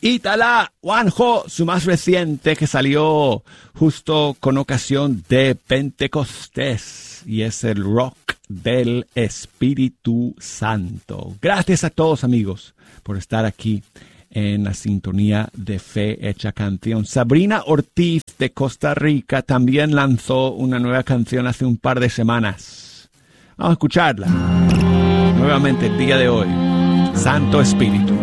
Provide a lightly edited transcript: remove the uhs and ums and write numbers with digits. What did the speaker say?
Ítala Juanjo, su más reciente, que salió justo con ocasión de Pentecostés, y es el rock del Espíritu Santo. Gracias a todos, amigos, por estar aquí en la sintonía de Fe Hecha Canción. Sabrina Ortiz de Costa Rica también lanzó una nueva canción hace un par de semanas. Vamos a escucharla nuevamente el día de hoy. Santo Espíritu.